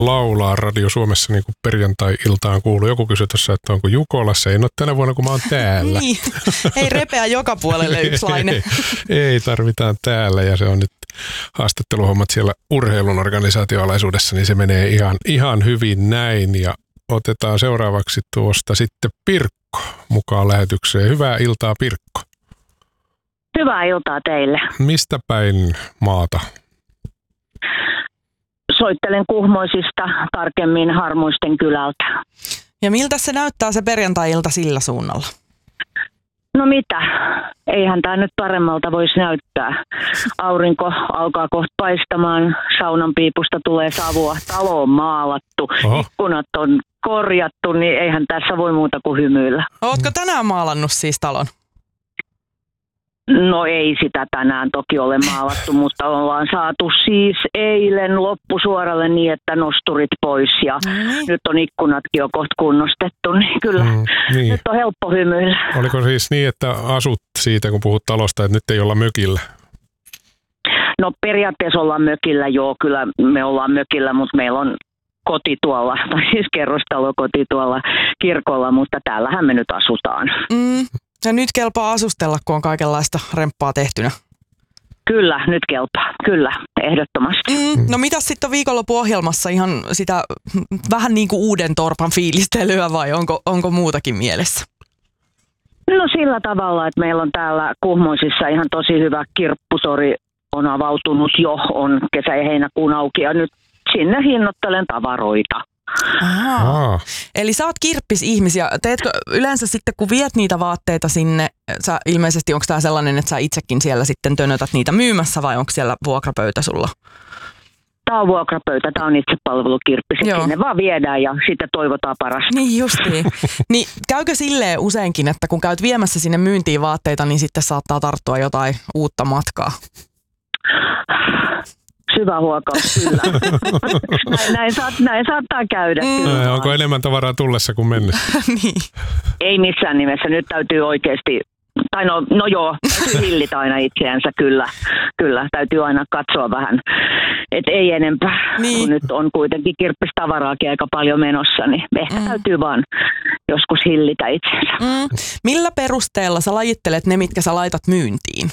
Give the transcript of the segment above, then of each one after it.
laulaa Radio Suomessa niin kuin perjantai-iltaan kuuluu. Joku kysyi tuossa, että onko Jukolassa. Ei ole tänä vuonna, kun mä oon täällä. Niin, ei repeä joka puolelle yksi laine. Ei, tarvitaan täällä ja se on nyt haastatteluhommat siellä urheilun organisaatioalaisuudessa, niin se menee ihan hyvin näin. Ja otetaan seuraavaksi tuosta sitten Pirkko mukaan lähetykseen. Hyvää iltaa, Pirkko. Hyvää iltaa teille. Mistä päin maata? Soittelen Kuhmoisista, tarkemmin Harmuisten kylältä. Ja miltä se näyttää se perjantai-ilta sillä suunnalla? No mitä? Eihän tämä nyt paremmalta voisi näyttää. Aurinko alkaa kohta paistamaan, saunan piipusta tulee savua, talo on maalattu, ikkunat on korjattu, niin eihän tässä voi muuta kuin hymyillä. Ootko tänään maalannut siis talon? No ei sitä tänään toki ole maalattu, mutta ollaan saatu siis eilen loppusuoralle niin, että nosturit pois ja nyt on ikkunatkin jo kohta kunnostettu, niin kyllä niin. Nyt on helppo hymyillä. Oliko siis niin, että asut siitä, kun puhut talosta, että nyt ei olla mökillä? No periaatteessa ollaan mökillä, joo, kyllä me ollaan mökillä, mutta meillä on koti tuolla, tai siis kerrostalokoti tuolla kirkolla, mutta täällähän me nyt asutaan. Ja nyt kelpaa asustella, kun on kaikenlaista remppaa tehtynä. Kyllä, nyt kelpaa. Kyllä, ehdottomasti. No mitäs sitten on viikonloppuohjelmassa ihan sitä vähän niin kuin uuden torpan fiilistelyä vai onko muutakin mielessä? No sillä tavalla, että meillä on täällä Kuhmoisissa ihan tosi hyvä kirpputori on avautunut jo, on kesä- ja heinäkuun auki ja nyt sinne hinnoittelen tavaroita. Eli sä oot kirppis-ihmisiä. Teetkö yleensä sitten, kun viet niitä vaatteita sinne, ilmeisesti onko tämä sellainen, että sä itsekin siellä sitten tönötät niitä myymässä vai onko siellä vuokrapöytä sulla? Tämä on vuokrapöytä, tämä on itsepalvelukirppis. Sinne vaan viedään ja sitten toivotaan parasta. Niin justiin. Niin käykö silleen useinkin, että kun käyt viemässä sinne myyntiin vaatteita, niin sitten saattaa tarttua jotain uutta matkaa? Syvä huokaus, kyllä. näin saattaa käydä. Onko enemmän tavaraa tullessa kuin mennessä? Niin. Ei missään nimessä. Nyt täytyy oikeasti, tai no joo, täytyy hillitä aina itseänsä, kyllä. Täytyy aina katsoa vähän, että ei enempää. Niin. Kun nyt on kuitenkin kirppistavaraakin aika paljon menossa, niin ehkä täytyy vaan joskus hillitä itsensä. Millä perusteella sä lajittelet ne, mitkä sä laitat myyntiin?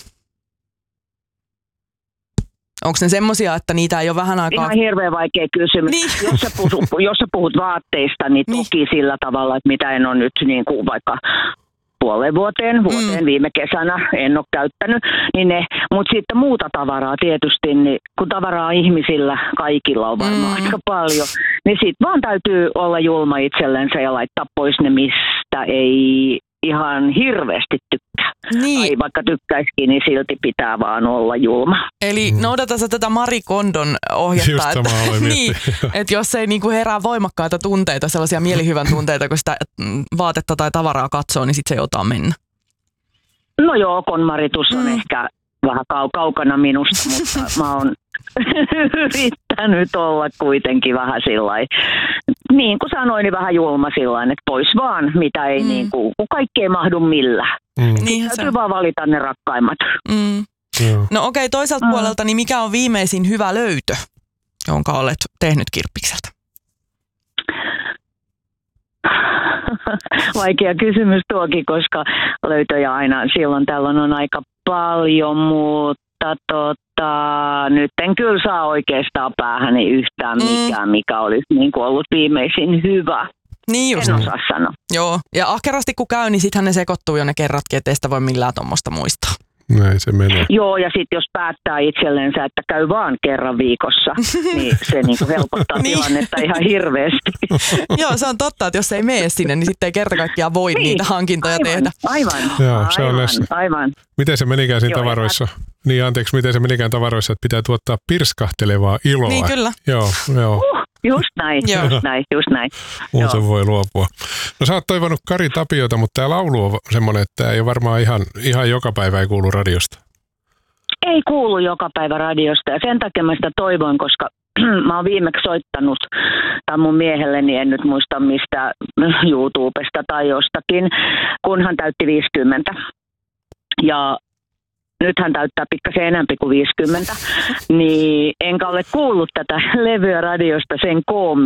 Onko ne semmosia, että niitä ei ole vähän aikaa... Ihan hirveän vaikea kysymys. Niin. Jos sä puhut vaatteista, niin toki sillä tavalla, että mitä en ole nyt niin kuin vaikka puoleen vuoteen viime kesänä en ole käyttänyt. Niin mutta sitten muuta tavaraa tietysti, niin kun tavaraa ihmisillä kaikilla on varmaan aika paljon, niin sitten vaan täytyy olla julma itsellensä ja laittaa pois ne, mistä ei ihan hirveästi tykkää. Niin. Tai vaikka tykkäisikin, niin silti pitää vaan olla julma. Eli noudata sä tätä Marie Kondon ohjetta, Just että, niin, että jos ei niinku herää voimakkaita tunteita, sellaisia mielihyvän tunteita, kun sitä vaatetta tai tavaraa katsoo, niin sitten se joutaa mennä. No joo, konmaritus on ehkä vähän kaukana minusta, mutta mä oon yrittänyt olla kuitenkin vähän sillain, niin kuin sanoin, niin vähän julma sillain, että pois vaan, mitä ei niin kuin, kun kaikki ei mahdu millään. Täytyy vaan valita ne rakkaimmat. No okei, toiselta puolelta, niin mikä on viimeisin hyvä löytö, jonka olet tehnyt kirppikseltä? Vaikea kysymys tuokin, koska löytöjä aina silloin tällöin on aika paljon, mutta nyt en kyllä saa oikeastaan päähäni yhtään mikään, mikä olisi niin kuin ollut viimeisin hyvä. Niin just. En osaa sanoa. Joo, ja ahkerasti kun käy, niin sittenhän ne sekoittuu jo ne kerratkin, ettei sitä voi millään tuommoista muistaa. Näin se menee. Joo, ja sitten jos päättää itsellensä, että käy vaan kerran viikossa, niin se niinku helpottaa tilannetta ihan hirveästi. Joo, se on totta, että jos ei mene sinne, niin sitten ei kerta kaikkiaan voi niitä hankintoja tehdä. Aivan. Miten se menikään siinä tavaroissa? Niin, anteeksi, miten se menikään tavaroissa, että pitää tuottaa pirskahtelevaa iloa? Niin, kyllä. Joo. Just näin. Muuten voi luopua. No sä oot toivonut Kari Tapiota, mutta tää laulu on semmoinen, että ei varmaan ihan joka päivä ei kuulu radiosta. Ei kuulu joka päivä radiosta ja sen takia mä sitä toivon, koska mä oon viimeksi soittanut tai mun miehelleni, en nyt muista mistä YouTubesta tai jostakin, kun hän täytti 50. Ja nyt hän täyttää pikkasen enemmän kuin 50, niin enkä ole kuullut tätä levyä radiosta sen koommin.